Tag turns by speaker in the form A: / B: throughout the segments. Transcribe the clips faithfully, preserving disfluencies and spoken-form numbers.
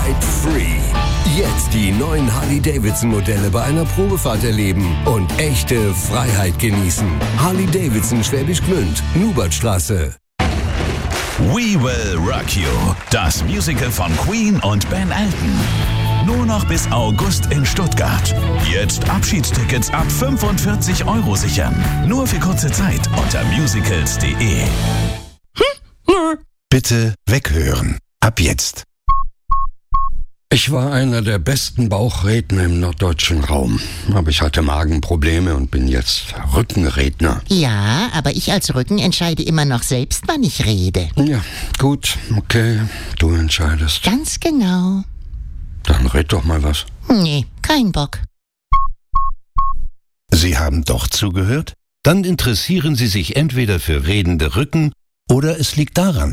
A: Ride Free. Jetzt die neuen Harley-Davidson-Modelle bei einer Probefahrt erleben und echte Freiheit genießen. Harley-Davidson Schwäbisch Gmünd, Nubertstraße.
B: We Will Rock You, das Musical von Queen und Ben Elton. Nur noch bis August in Stuttgart. Jetzt Abschiedstickets ab fünfundvierzig Euro sichern. Nur für kurze Zeit unter musicals punkt de.
C: Bitte weghören. Ab jetzt.
D: Ich war einer der besten Bauchredner im norddeutschen Raum. Aber ich hatte Magenprobleme und bin jetzt Rückenredner.
E: Ja, aber ich als Rücken entscheide immer noch selbst, wann ich rede.
D: Ja, gut, okay, du entscheidest.
E: Ganz genau.
D: Dann red doch mal was.
E: Nee, kein Bock.
C: Sie haben doch zugehört? Dann interessieren Sie sich entweder für redende Rücken oder es liegt daran.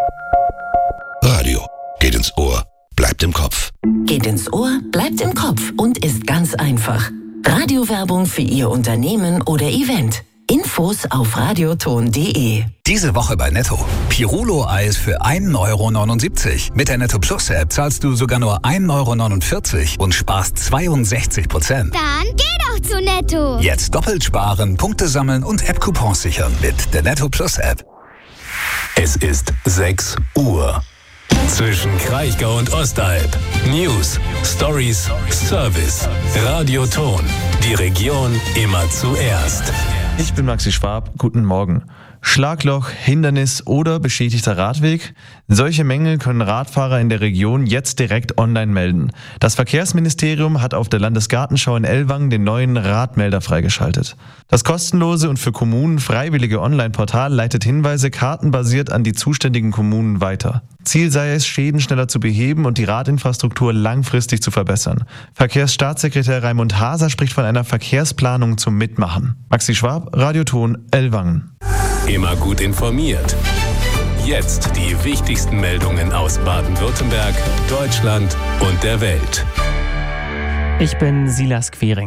C: Radio geht ins Ohr, bleibt im Kopf.
F: Geht ins Ohr, bleibt im Kopf und ist ganz einfach. Radiowerbung für Ihr Unternehmen oder Event. Infos auf radioton punkt de.
G: Diese Woche bei Netto. Pirulo-Eis für ein Euro neunundsiebzig. Mit der Netto Plus App zahlst du sogar nur ein Euro neunundvierzig und sparst zweiundsechzig Prozent.
H: Dann geh doch zu Netto.
G: Jetzt doppelt sparen, Punkte sammeln und App-Coupons sichern mit der Netto Plus App. Es ist sechs Uhr. Zwischen Kraichgau und Ostalb. News, Stories, Service. Radioton. Die Region immer zuerst.
I: Ich bin Maxi Schwab, guten Morgen. Schlagloch, Hindernis oder beschädigter Radweg? Solche Mängel können Radfahrer in der Region jetzt direkt online melden. Das Verkehrsministerium hat auf der Landesgartenschau in Ellwangen den neuen Radmelder freigeschaltet. Das kostenlose und für Kommunen freiwillige Online-Portal leitet Hinweise kartenbasiert an die zuständigen Kommunen weiter. Ziel sei es, Schäden schneller zu beheben und die Radinfrastruktur langfristig zu verbessern. Verkehrsstaatssekretär Raimund Haser spricht von einer Verkehrsplanung zum Mitmachen. Maxi Schwab, Radioton, Ellwangen.
G: Immer gut informiert. Jetzt die wichtigsten Meldungen aus Baden-Württemberg, Deutschland und der Welt.
J: Ich bin Silas Quiring.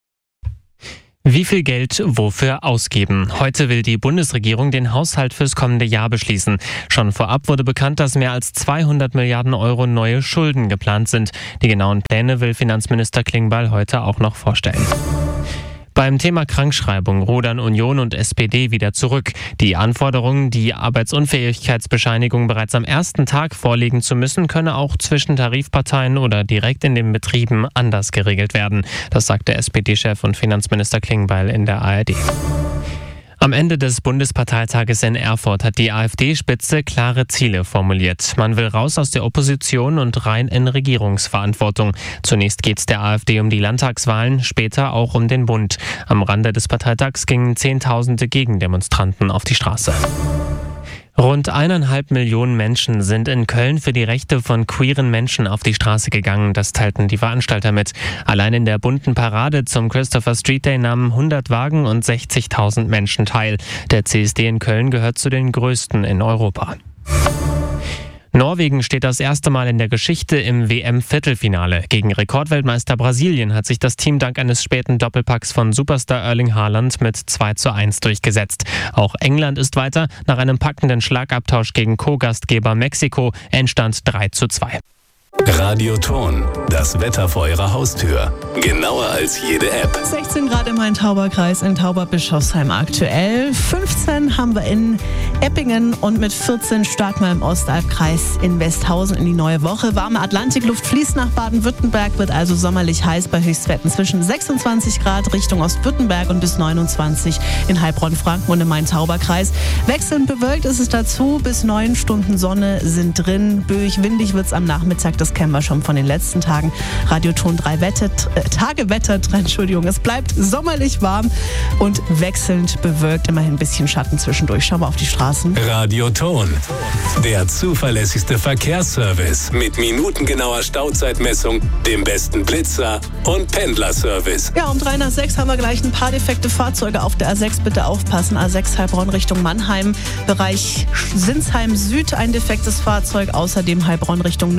J: Wie viel Geld wofür ausgeben? Heute will die Bundesregierung den Haushalt fürs kommende Jahr beschließen. Schon vorab wurde bekannt, dass mehr als zweihundert Milliarden Euro neue Schulden geplant sind. Die genauen Pläne will Finanzminister Klingbeil heute auch noch vorstellen. Beim Thema Krankschreibung rudern Union und S P D wieder zurück. Die Anforderung, die Arbeitsunfähigkeitsbescheinigung bereits am ersten Tag vorlegen zu müssen, könne auch zwischen Tarifparteien oder direkt in den Betrieben anders geregelt werden. Das sagte S P D-Chef und Finanzminister Klingbeil in der A R D. Am Ende des Bundesparteitages in Erfurt hat die AfD-Spitze klare Ziele formuliert. Man will raus aus der Opposition und rein in Regierungsverantwortung. Zunächst geht es der AfD um die Landtagswahlen, später auch um den Bund. Am Rande des Parteitags gingen Zehntausende Gegendemonstranten auf die Straße. Rund eineinhalb Millionen Menschen sind in Köln für die Rechte von queeren Menschen auf die Straße gegangen. Das teilten die Veranstalter mit. Allein in der bunten Parade zum Christopher Street Day nahmen hundert Wagen und sechzigtausend Menschen teil. Der C S D in Köln gehört zu den größten in Europa. Norwegen steht das erste Mal in der Geschichte im W M-Viertelfinale. Gegen Rekordweltmeister Brasilien hat sich das Team dank eines späten Doppelpacks von Superstar Erling Haaland mit zwei zu eins durchgesetzt. Auch England ist weiter. Nach einem packenden Schlagabtausch gegen Co-Gastgeber Mexiko entstand drei zu zwei.
G: Radioton, das Wetter vor Ihrer Haustür. Genauer als jede App.
K: sechzehn Grad im Main-Tauber-Kreis, in Tauber-Bischofsheim aktuell. fünfzehn haben wir in Eppingen und mit vierzehn starten wir im Ostalbkreis in Westhausen in die neue Woche. Warme Atlantikluft fließt nach Baden-Württemberg, wird also sommerlich heiß bei Höchstwerten zwischen sechsundzwanzig Grad Richtung Ostwürttemberg und bis neunundzwanzig in Heilbronn-Franken und im Main-Tauber-Kreis. Wechselnd bewölkt ist es dazu, bis neun Stunden Sonne sind drin. Böig, windig wird es am Nachmittag. Das kennen wir schon von den letzten Tagen. Radioton drei wettet, äh, Tage wettert, Entschuldigung. Es bleibt sommerlich warm und wechselnd bewölkt. Immerhin ein bisschen Schatten zwischendurch. Schauen wir auf die Straßen.
G: Radioton, der zuverlässigste Verkehrsservice mit minutengenauer Stauzeitmessung, dem besten Blitzer und Pendlerservice.
K: Ja, um drei nach sechs haben wir gleich ein paar defekte Fahrzeuge auf der A sechs. Bitte aufpassen. A sechs Heilbronn Richtung Mannheim. Bereich Sinsheim Süd ein defektes Fahrzeug. Außerdem Heilbronn Richtung Nürnberg.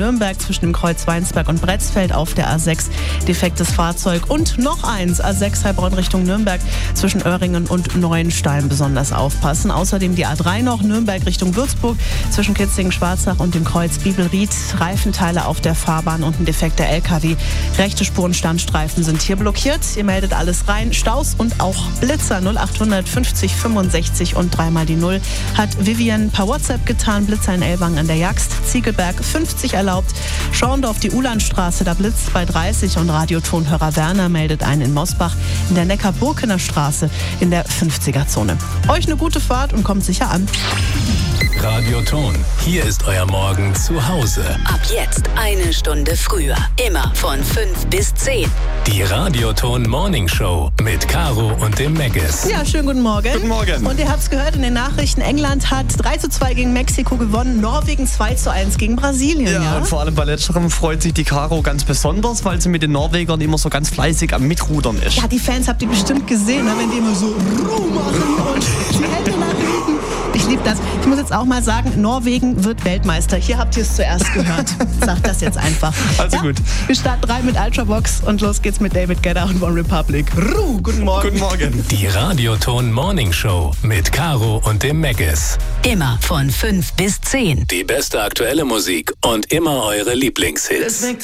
K: zwischen dem Kreuz Weinsberg und Bretzfeld auf der A sechs. Defektes Fahrzeug. Und noch eins, A sechs Heilbronn Richtung Nürnberg zwischen Öhringen und Neuenstein besonders aufpassen. Außerdem die A drei noch, Nürnberg Richtung Würzburg zwischen Kitzingen-Schwarzach und dem Kreuz Bibelried. Reifenteile auf der Fahrbahn und ein defekter L K W. Rechte Spuren, Standstreifen sind hier blockiert. Ihr meldet alles rein. Staus und auch Blitzer null achthundert fünfzig fünfundsechzig und dreimal die Null hat Vivian per WhatsApp getan. Blitzer in Ellwangen an der Jagst. Ziegelberg fünfzig erlaubt. Schorndorf die Ulandstraße, da blitzt bei dreißig und Radiotonhörer Werner meldet einen in Mosbach in der Neckar-Burkener Straße in der fünfziger-Zone. Euch eine gute Fahrt und kommt sicher an.
G: Radioton, hier ist euer Morgen zu Hause.
L: Ab jetzt eine Stunde früher. Immer von fünf bis zehn.
G: Die Radioton Morning Show mit Caro und dem Meggis.
K: Ja, schönen guten Morgen.
M: Guten Morgen.
K: Und ihr habt es gehört in den Nachrichten, England hat drei zu zwei gegen Mexiko gewonnen, Norwegen zwei zu eins gegen Brasilien.
M: Ja,
K: Ja,
M: und vor allem bei letzterem freut sich die Caro ganz besonders, weil sie mit den Norwegern immer so ganz fleißig am Mitrudern ist.
K: Ja, die Fans habt ihr bestimmt gesehen, ne, wenn die immer so Ruh machen und die Hände nach hinten. Ich liebe das. Ich muss jetzt auch mal sagen, Norwegen wird Weltmeister. Hier habt ihr es zuerst gehört. Sagt das jetzt einfach.
M: Also
K: ja,
M: gut.
K: Wir starten rein mit Ultrabox und los geht's mit David Guetta und One Republic. Ruh, guten Morgen.
M: Guten Morgen.
G: Die Radioton Morning Show mit Caro und dem Meggis.
L: Immer von fünf bis zehn.
G: Die beste aktuelle Musik und immer eure Lieblingshits.